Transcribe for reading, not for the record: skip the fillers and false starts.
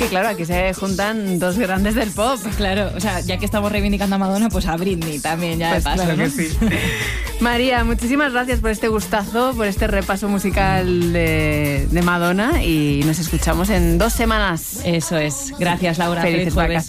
que claro, aquí se juntan dos grandes del pop. Claro, o sea, ya que estamos reivindicando a Madonna, pues a Britney también, ya Pues de paso, claro ¿no? que sí. María, muchísimas gracias por este gustazo, por este repaso musical de Madonna y nos escuchamos en 2 semanas. Eso es. Gracias, Laura. Felices Feliz jueves. vacaciones.